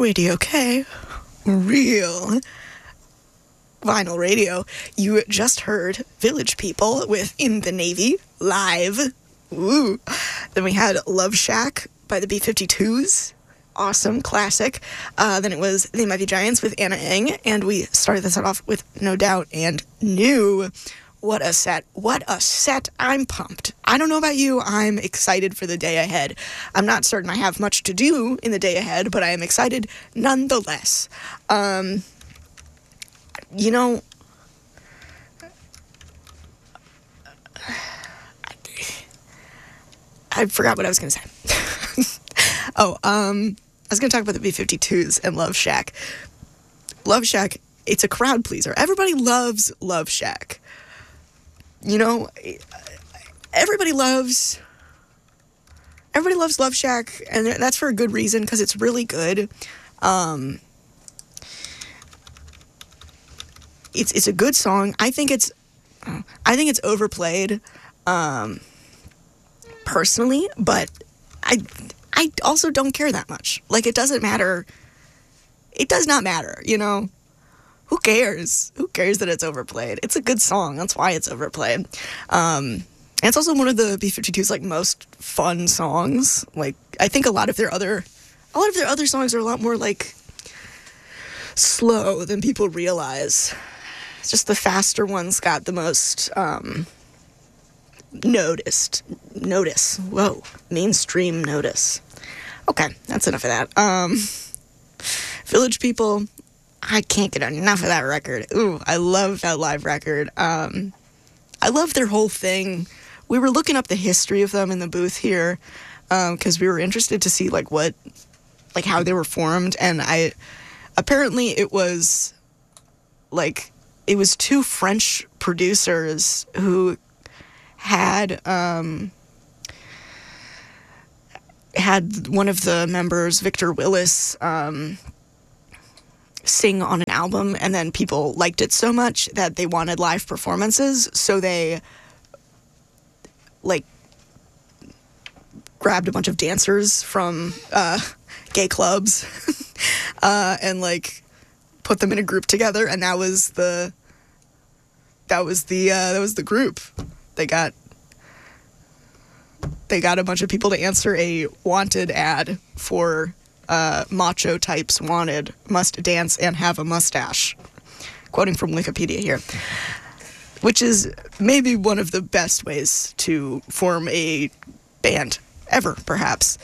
Radio K, real vinyl radio. You just heard Village People with In the Navy, live. Ooh. Then we had Love Shack by the B-52s. Awesome, classic. Then it was They Mighty Giants with Anna Eng, and we started this off with No Doubt and New. What a set. What a set. I'm pumped. I don't know about you. I'm excited for the day ahead. I'm not certain I have much to do in the day ahead, but I am excited nonetheless. You know, I forgot what I was going to say. I was going to talk about the B-52s and Love Shack. Love Shack, it's a crowd pleaser. Everybody loves Love Shack. You know, everybody loves Love Shack, and that's for a good reason, because it's really good. It's a good song. I think it's overplayed, personally, but I also don't care that much. Like, it doesn't matter. It does not matter, you know? Who cares? Who cares that it's overplayed? It's a good song. That's why it's overplayed. And it's also one of the B-52's, like, most fun songs. Like, I think a lot of their other songs are a lot more, like, slow than people realize. It's just the faster ones got the most, notice. Whoa. Mainstream notice. Okay, that's enough of that. Village People, I can't get enough of that record. Ooh, I love that live record. I love their whole thing. We were looking up the history of them in the booth here, because we were interested to see, like, how they were formed, and apparently it was two French producers who had one of the members, Victor Willis, sing on an album, and then people liked it so much that they wanted live performances, so they, like, grabbed a bunch of dancers from gay clubs and, like, put them in a group together, and that was the group. They got a bunch of people to answer a wanted ad for macho types wanted, must dance and have a mustache. Quoting from Wikipedia here. Which is maybe one of the best ways to form a band ever, perhaps.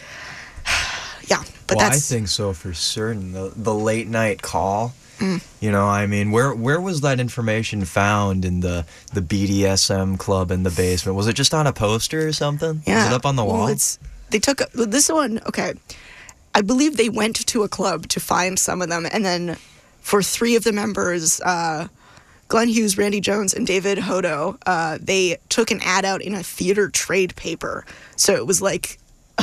Yeah, but I think so for certain. The late night call. You know, I mean, where was that information found in the BDSM club in the basement? Was it just on a poster or something? Yeah. Was it up on the wall? They took this one. Okay, I believe they went to a club to find some of them, and then for three of the members, Glenn Hughes, Randy Jones, and David Hodo, they took an ad out in a theater trade paper. So it was like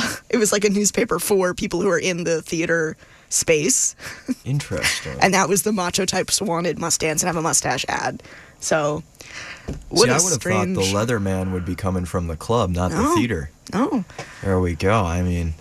a newspaper for people who are in the theater space. Interesting. And that was the macho types wanted, must dance and have a mustache ad. So I would have thought the Leatherman would be coming from the club, not the theater. Oh. There we go. I mean,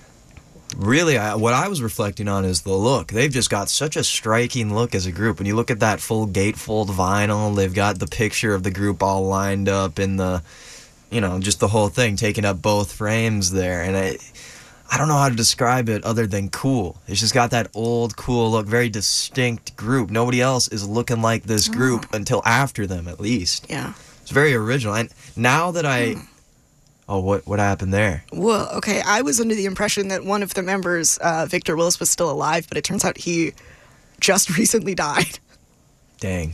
really, what I was reflecting on is the look. They've just got such a striking look as a group. When you look at that full gatefold vinyl, they've got the picture of the group all lined up in the, you know, just the whole thing, taking up both frames there. And I don't know how to describe it other than cool. It's just got that old, cool look, very distinct group. Nobody else is looking like this group until after them, at least. Yeah. It's very original. And now that Oh, what happened there? Well, okay, I was under the impression that one of the members, Victor Willis, was still alive, but it turns out he just recently died. Dang.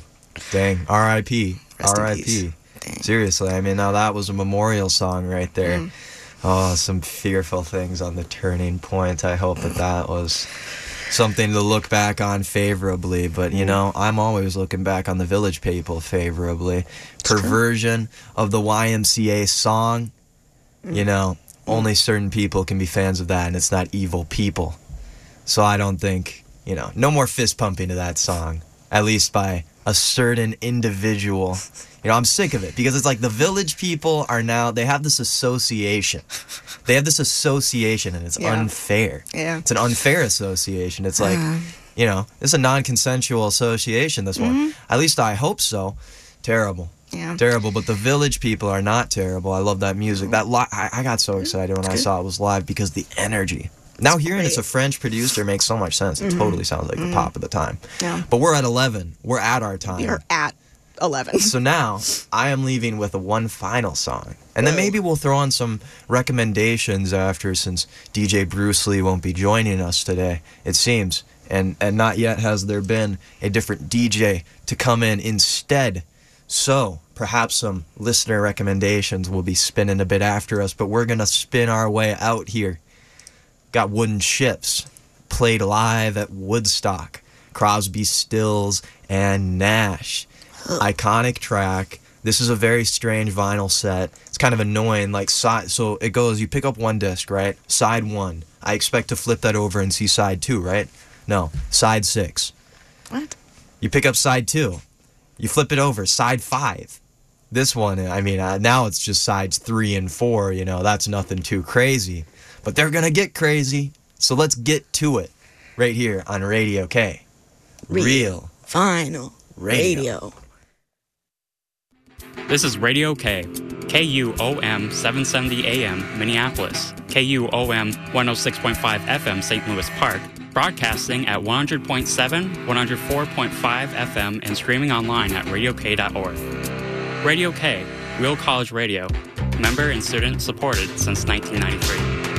R.I.P. R.I.P. Seriously, I mean, now that was a memorial song right there. Oh, some fearful things on the turning point. I hope that was something to look back on favorably. But, you know, I'm always looking back on the Village People favorably. Perversion of the YMCA song. You know, only certain people can be fans of that, and it's not evil people. So I don't think, you know, no more fist pumping to that song. at least by a certain individual. You know, I'm sick of it because it's like the Village People are now, they have this association. They have this association and it's unfair. Yeah. It's an unfair association. It's like, you know, it's a non-consensual association, this one. At least I hope so. Terrible. Yeah. Terrible, but the Village People are not terrible. I love that music. That I got so excited when I saw it was live because the energy. Now hearing it's a French producer makes so much sense. It totally sounds like the pop of the time. Yeah. But we're at 11. We're at our time. You're at 11. So now I am leaving with one final song. And then maybe we'll throw on some recommendations after, since DJ Bruce Lee won't be joining us today, it seems. And not yet has there been a different DJ to come in instead. So perhaps some listener recommendations will be spinning a bit after us, but we're going to spin our way out here. Got Wooden Ships, played live at Woodstock, Crosby, Stills, and Nash. Iconic track. This is a very strange vinyl set. It's kind of annoying. Like so it goes, you pick up one disc, right? Side 1. I expect to flip that over and see side 2, right? No, side 6. What? You pick up side 2. You flip it over, side 5. This one, I mean, now it's just sides 3 and 4, you know, that's nothing too crazy. But they're going to get crazy, so let's get to it right here on Radio K. Real Vinyl Radio. This is Radio K, KUOM 770 AM, Minneapolis, KUOM 106.5 FM, St. Louis Park, broadcasting at 100.7, 104.5 FM, and streaming online at radiok.org. Radio K, Real College Radio, member and student supported since 1993.